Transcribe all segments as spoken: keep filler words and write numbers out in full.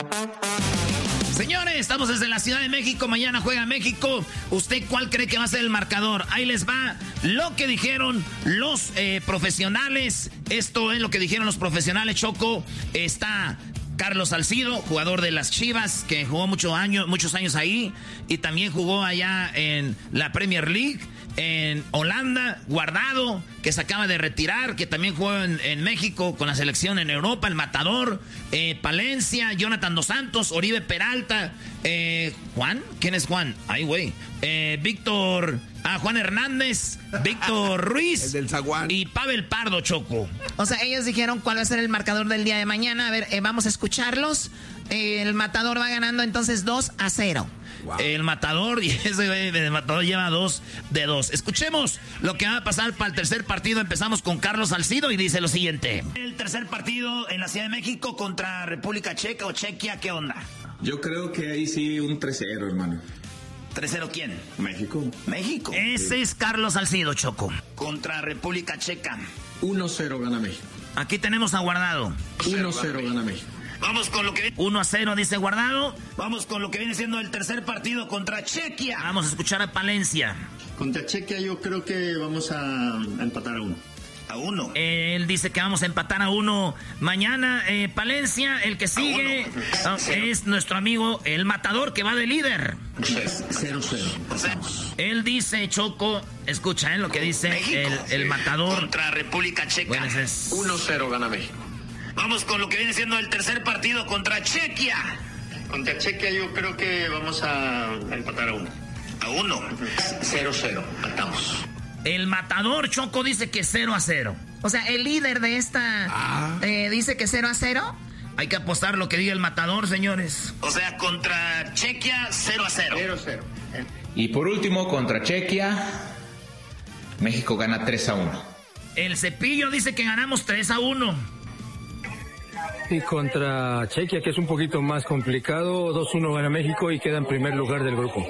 Señores, estamos desde la Ciudad de México. Mañana juega México. ¿Usted cuál cree que va a ser el marcador? Ahí les va lo que dijeron los eh, profesionales. Esto es lo que dijeron los profesionales, Choco. Está Carlos Salcido, jugador de las Chivas, que jugó muchos años, muchos años ahí. Y también jugó allá en la Premier League. En Holanda, Guardado, que se acaba de retirar, que también jugó en, en México con la selección en Europa, el Matador, eh, Palencia, Jonathan Dos Santos, Oribe Peralta, eh, Juan, ¿quién es Juan? Ay, güey, eh, Víctor, ah, Juan Hernández, Víctor Ruiz, el del Zaguán, y Pavel Pardo, Choco. O sea, ellos dijeron cuál va a ser el marcador del día de mañana. A ver, eh, vamos a escucharlos. Eh, el Matador va ganando entonces dos a cero. Wow. El Matador, y ese güey, el Matador lleva dos de dos. Escuchemos lo que va a pasar para el tercer partido. Empezamos con Carlos Salcido y dice lo siguiente. El tercer partido en la Ciudad de México contra República Checa o Chequia, ¿qué onda? Yo creo que ahí sí un tres cero, hermano. ¿tres cero quién? México. México. Ese es Carlos Salcido, Choco. Contra República Checa. uno cero gana México. Aquí tenemos a Guardado. uno cero gana México. Vamos con lo que... uno a cero dice Guardado. Vamos con lo que viene siendo el tercer partido contra Chequia. Vamos a escuchar a Palencia. Contra Chequia yo creo que vamos a, a empatar a uno. A uno. Él dice que vamos a empatar a uno mañana. Eh, Palencia, el que sigue uh, es nuestro amigo el Matador, que va de líder. cero cero. Él dice, Choco, escucha eh, lo que dice el, el Matador. Contra República Checa. Bueno, es... uno cero gana México. Vamos con lo que viene siendo el tercer partido contra Chequia. Contra Chequia yo creo que vamos a, a empatar a uno. A uno. cero cero. Empatamos. El Matador, Choco, dice que cero a cero. O sea, el líder de esta ah. eh, dice que cero a cero. Hay que apostar lo que diga el Matador, señores. O sea, contra Chequia, cero a cero. cero cero. Y por último, contra Chequia, México gana tres a uno. El Cepillo dice que ganamos tres a uno. Y contra Chequia, que es un poquito más complicado, dos uno gana México y queda en primer lugar del grupo.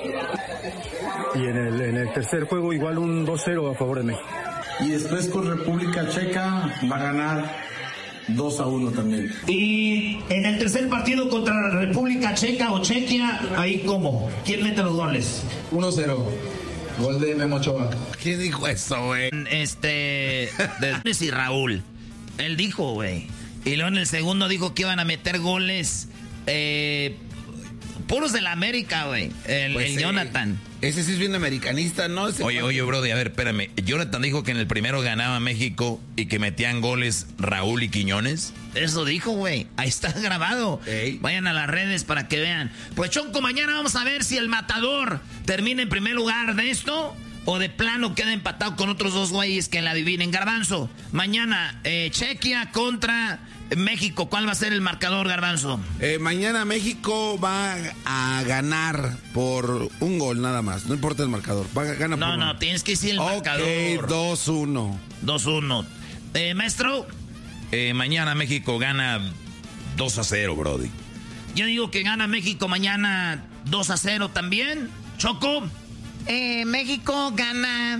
Y en el, en el tercer juego igual un dos cero a favor de México. Y después con República Checa va a ganar dos a uno también. Y en el tercer partido contra República Checa o Chequia, ahí cómo, ¿quién mete los goles? uno cero. Gol de Memo Ochoa. ¿Quién dijo eso, güey? Este, de y Raúl. Él dijo, güey. Y luego en el segundo dijo que iban a meter goles eh, puros de la América, güey. El, pues el sí. Jonathan. Ese sí es bien americanista, ¿no? Ese oye, oye, brody, a ver, espérame. Jonathan dijo que en el primero ganaba México y que metían goles Raúl y Quiñones. Eso dijo, güey. Ahí está grabado. Ey. Vayan a las redes para que vean. Pues, Chonco, mañana vamos a ver si el Matador termina en primer lugar de esto o de plano queda empatado con otros dos güeyes que la adivinen. Garbanzo, mañana eh, Chequia contra México. ¿Cuál va a ser el marcador, Garbanzo? Eh, mañana México va a ganar por un gol nada más. No importa el marcador. Va a ganar no, por no, uno. tienes que decir el okay, marcador. dos uno. dos uno. Eh, maestro. Eh, mañana México gana dos a cero, brody. Yo digo que gana México mañana dos a cero también. Choco. Eh, México gana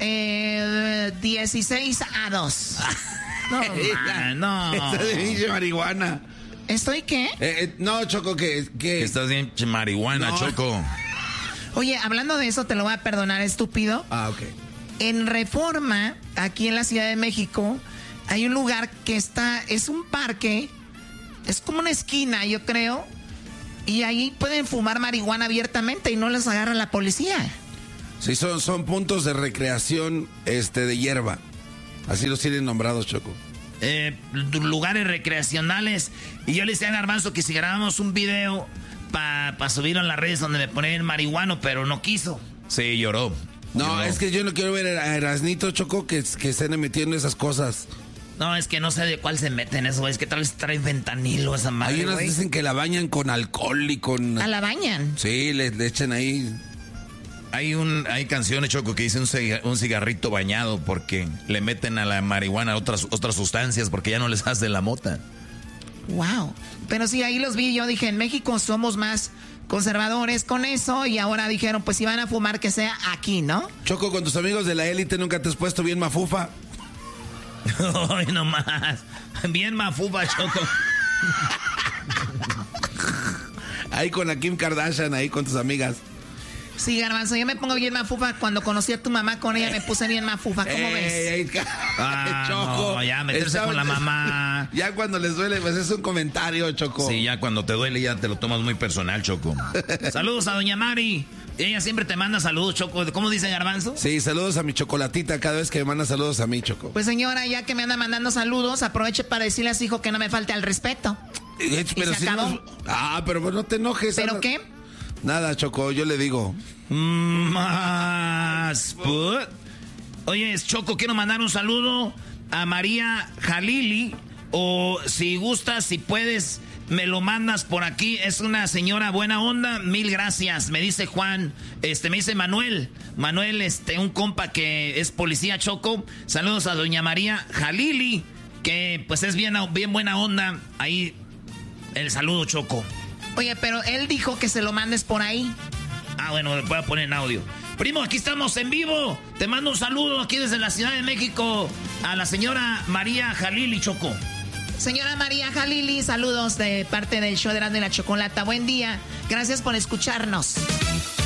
eh, dieciséis a dos. No, man, no. Está de pinche marihuana. ¿Estoy qué? Eh, eh, no, Choco, que... que... Estás bien marihuana, no. Choco. Oye, hablando de eso, te lo voy a perdonar, estúpido. Ah, ok. En Reforma, aquí en la Ciudad de México, hay un lugar que está... Es un parque, es como una esquina, yo creo, y ahí pueden fumar marihuana abiertamente y no les agarra la policía. Sí, son, son puntos de recreación este, de hierba. Así los tienen nombrados, Choco. Eh, lugares recreacionales. Y yo le decía a Garbanzo que si grabamos un video para pa subirlo en las redes donde me ponen marihuano, pero no quiso. Sí, lloró. No, lloró. Es que yo no quiero ver a Erasnito, Choco, que, que estén metiendo esas cosas. No, es que no sé de cuál se meten eso, es que tal vez trae fentanilo esa madre. Hay unas wey. Dicen que la bañan con alcohol y con... ¿A la bañan? Sí, le, le echan ahí... Hay un hay canciones, Choco, que dicen un, ciga, un cigarrito bañado porque le meten a la marihuana otras, otras sustancias porque ya no les hace la mota. Wow. Pero sí, ahí los vi, yo dije, en México somos más conservadores con eso y ahora dijeron, pues si van a fumar que sea aquí, ¿no? Choco, con tus amigos de la élite nunca te has puesto bien mafufa. Ay, no más. Bien mafufa, Choco. Ahí con la Kim Kardashian, ahí con tus amigas. Sí, Garbanzo, yo me pongo bien mafufa. Cuando conocí a tu mamá con ella me puse bien mafufa. ¿Cómo ey, ves? Ey, ah, Choco. No, ya meterse con la mamá. Ya cuando les duele, pues es un comentario, Choco. Sí, ya cuando te duele ya te lo tomas muy personal, Choco. Saludos a doña Mari. Ella siempre te manda saludos, Choco. ¿Cómo dice Garbanzo? Sí, saludos a mi chocolatita cada vez que me manda saludos a mí, Choco. Pues señora, ya que me anda mandando saludos, aproveche para decirle a su hijo que no me falte al respeto. Eh, pero ¿Y se si acabó? No, ah, pero no te enojes. ¿Pero Ana. qué? Nada, Choco, yo le digo. Más. Oye, Choco, quiero mandar un saludo a María Jalili. O si gustas, si puedes, me lo mandas por aquí. Es una señora buena onda. Mil gracias. Me dice Juan, este, me dice Manuel. Manuel, este, un compa que es policía, Choco. Saludos a doña María Jalili, que pues es bien, bien buena onda. Ahí el saludo, Choco. Oye, pero él dijo que se lo mandes por ahí. Ah, bueno, le voy a poner en audio. Primo, aquí estamos en vivo. Te mando un saludo aquí desde la Ciudad de México a la señora María Jalili, Choco. Señora María Jalili, saludos de parte del show de Erasmo y la Chocolata. Buen día. Gracias por escucharnos.